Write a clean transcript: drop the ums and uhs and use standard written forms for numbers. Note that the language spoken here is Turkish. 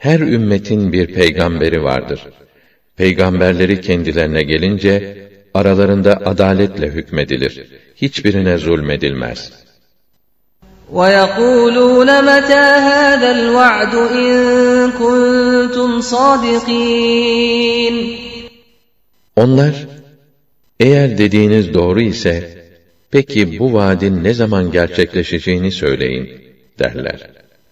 Her ümmetin bir peygamberi vardır. Peygamberleri kendilerine gelince, aralarında adaletle hükmedilir. Hiçbirine zulmedilmez. وَيَقُولُونَ مَتَى هَذَا الْوَعْدُ إِن كُنتُمْ صَادِقِينَ Onlar, eğer dediğiniz doğru ise, peki bu vaadin ne zaman gerçekleşeceğini söyleyin, derler.